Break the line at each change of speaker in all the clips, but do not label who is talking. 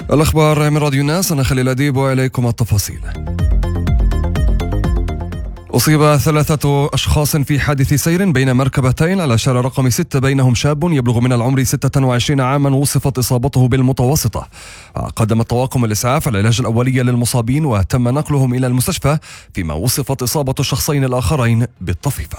الأخبار من راديو الناس، أنا خليل أديب وإليكم التفاصيل. أصيب 3 أشخاص في حادث سير بين مركبتين على شارع رقم 6، بينهم شاب يبلغ من العمر 26 عاما وصفت إصابته بالمتوسطة. قدم الطواقم الإسعاف العلاج الأولي للمصابين وتم نقلهم إلى المستشفى، فيما وصفت إصابة الشخصين الآخرين بالطفيفة.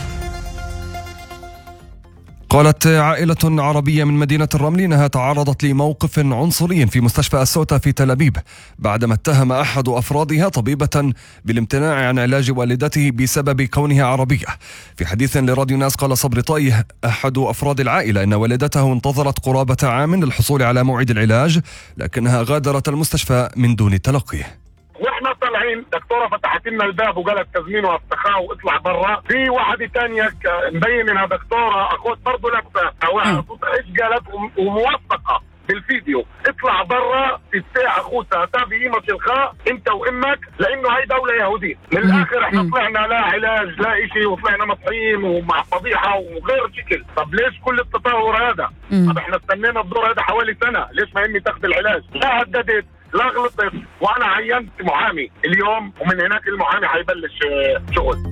قالت عائلة عربية من مدينة الرمل إنها تعرضت لموقف عنصري في مستشفى السوتا في تل أبيب، بعدما اتهم أحد أفرادها طبيبة بالامتناع عن علاج والدته بسبب كونها عربية. في حديث لراديو الناس قال صبري طايه أحد أفراد العائلة إن والدته انتظرت قرابة عام للحصول على موعد العلاج، لكنها غادرت المستشفى من دون تلقيه.
واحنا طالعين دكتوره فتحت لنا الباب وقالت تزمين وافتخاء واطلع برا. في واحده ثانيه مبين انها دكتوره اخوت برضه لابسه ايش قالت وموثقه بالفيديو، اطلع برا في الساعه اخوتها تابعي قيمه الخاء انت وامك لانه هي دوله يهوديه. من الاخر احنا طلعنا لا علاج لا شيء وطلعنا مطحين ومع فضيحه وغير شكل. طب ليش كل التطور هذا؟ طب احنا استنينا الدور هذا حوالي سنه، ليش ما امي تاخذ العلاج؟ لا هددت لا غلطت، وانا عينت محامي اليوم ومن هناك المحامي حيبلش شغل.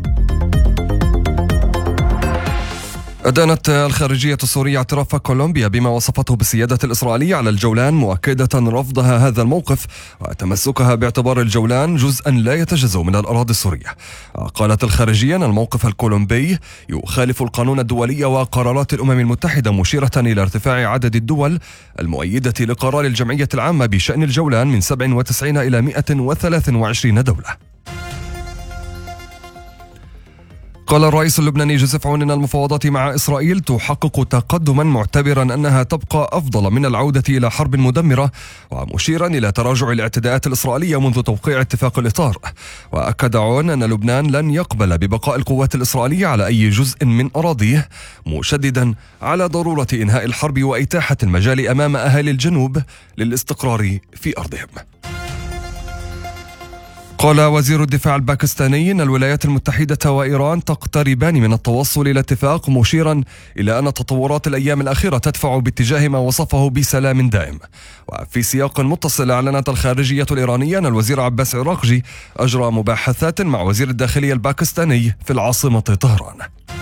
أدانت الخارجية السورية اعتراف كولومبيا بما وصفته بالسيادة الإسرائيلية على الجولان، مؤكدة رفضها هذا الموقف وتمسكها باعتبار الجولان جزءا لا يتجزأ من الأراضي السورية. قالت الخارجية أن الموقف الكولومبي يخالف القانون الدولي وقرارات الأمم المتحدة، مشيرة إلى ارتفاع عدد الدول المؤيدة لقرار الجمعية العامة بشأن الجولان من 97 إلى 123 دولة. قال الرئيس اللبناني جوزيف عون إن المفاوضات مع إسرائيل تحقق تقدما، معتبرا أنها تبقى أفضل من العودة إلى حرب مدمرة، ومشيرا إلى تراجع الاعتداءات الإسرائيلية منذ توقيع اتفاق الإطار. وأكد عون أن لبنان لن يقبل ببقاء القوات الإسرائيلية على أي جزء من أراضيه، مشددا على ضرورة إنهاء الحرب وإتاحة المجال أمام أهالي الجنوب للاستقرار في أرضهم. قال وزير الدفاع الباكستاني أن الولايات المتحدة وإيران تقتربان من التوصل إلى اتفاق، مشيرا إلى أن تطورات الأيام الأخيرة تدفع باتجاه ما وصفه بسلام دائم. وفي سياق متصل أعلنت الخارجية الإيرانية أن الوزير عباس عراقجي أجرى مباحثات مع وزير الداخلية الباكستاني في العاصمة طهران.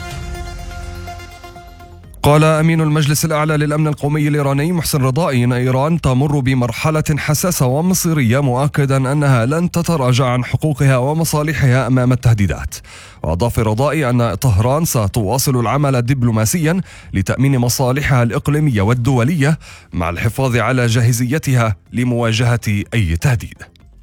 قال أمين المجلس الأعلى للأمن القومي الإيراني محسن رضائي أن إيران تمر بمرحلة حساسة ومصيرية، مؤكدا أنها لن تتراجع عن حقوقها ومصالحها أمام التهديدات. وأضاف رضائي أن طهران ستواصل العمل دبلوماسيا لتأمين مصالحها الإقليمية والدولية مع الحفاظ على جاهزيتها لمواجهة أي تهديد.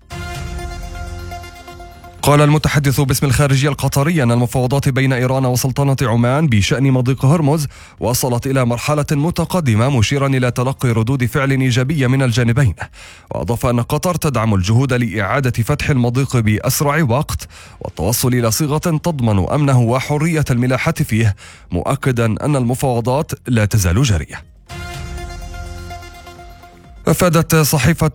قال المتحدث باسم الخارجية القطرية أن المفاوضات بين إيران وسلطنة عمان بشأن مضيق هرمز وصلت إلى مرحلة متقدمة، مشيرا إلى تلقي ردود فعل إيجابية من الجانبين. وأضاف أن قطر تدعم الجهود لإعادة فتح المضيق بأسرع وقت والتوصل إلى صيغة تضمن أمنه وحرية الملاحة فيه، مؤكدا أن المفاوضات لا تزال جارية. أفادت صحيفة